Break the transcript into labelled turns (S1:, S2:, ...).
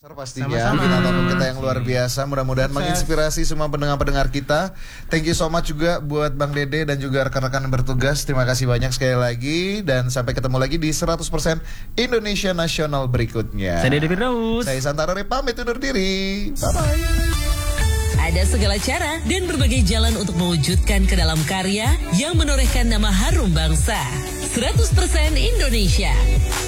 S1: Pastinya bintang kita yang luar biasa, mudah-mudahan menginspirasi semua pendengar-pendengar kita. Thank you so much juga buat Bang Dede dan juga rekan-rekan yang bertugas. Terima kasih banyak sekali lagi dan sampai ketemu lagi di 100% Indonesia Nasional berikutnya.
S2: Saya Dede Firdaus.
S1: Saya Santara pamit undur diri. Bye-bye.
S3: Ada segala cara dan berbagai jalan untuk mewujudkan ke dalam karya yang menorehkan nama harum bangsa. 100% Indonesia.